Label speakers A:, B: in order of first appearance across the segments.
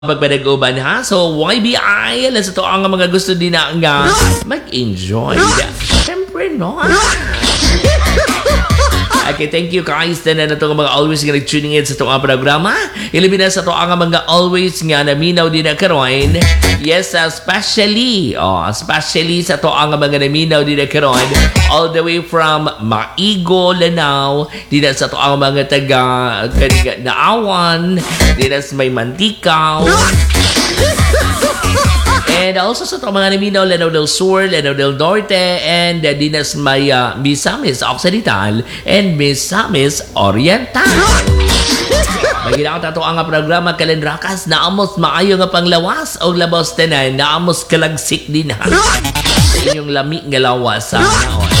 A: pagpanag-uban ha. So, YBI, alas ito ang mga gusto din na nga mag-enjoy. Siyempre, no? Okay, thank you guys na itong mga always nga nag-tuning in sa itong programa. Ilibin na sa ito ang mga always nga naminaw din na karoin. Yes, especially sa ito ang mga naminaw din na karoin. All the way from Maigo, Lanao, din na sa ito ang mga taga Naawan, din na sa may Mantikaw. And also sa itong mga naminaw, Lanao del Sur, Lanao del Norte, and dinas may Misamis Occidental and Misamis Oriental. Maginaot ato ang programa Kalendrakas na amos maayo nga panglawas o labos tanan na amos kalagsik din ha. Sa inyong lami nga lawas sa naon.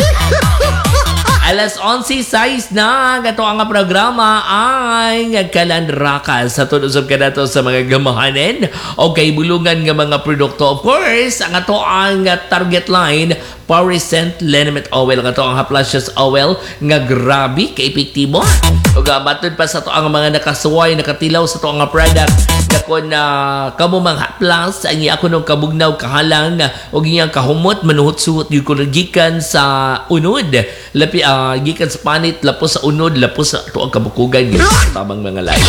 A: Alas 11:06 na gato ang programa ay Kalendrakas sa tunusog ka nato sa mga gamahanin o kay bulungan nga mga produkto. Of course, ang ato ang target line Powercent Liniment Oil nga to ang haplashes oil nga grabe kay epektibo. Ug matod pa sa to ang mga nakasuway nakatilaw sa to ang product nga kun kamo mang haplas ang iya kuno kabugnaw kahalang ug iyang kahumot manuhot-suhot gyud kuno gikan sa unod lapi gikan sa panit lapos sa unod lapos sa to ang kabukugan gyud tabang mga lahi.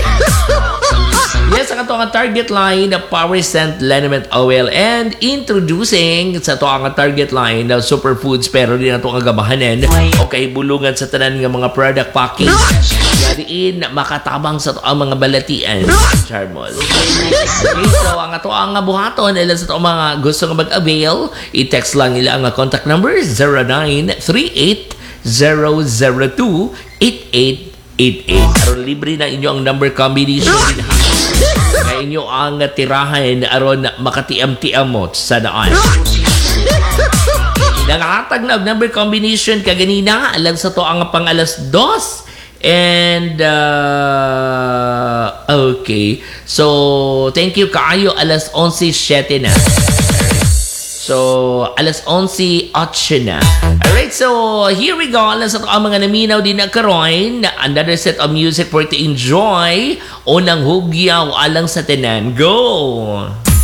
A: Yes, ang ito ang target line na Powercent Liniment Oil and introducing sa ito ang target line na superfoods pero din ito ang gabahanin o kay bulungan sa tanan ng mga product packing. Yariin makatabang sa ito ang mga balatian. Charmol. Okay, so ang ito ang buhaton ilan sa ito ang mga gusto nga mag-avail. I-text lang nila ang contact number 0938-002-8888. Pero libre na inyo ang number combination din ha. Kaya inyo ang tirahan aron makatiam-tiamot sa daan. Nangatag na number combination kaganina alam sa to ang pang alas 2 and okay, so thank you kaayo alas 11:07 na. So, alas 11:08 na. Alright, so here we go. Alas at ang mga naminaw din na karoin. Another set of music for to enjoy. Unang hugyaw alang sa tenan. Go!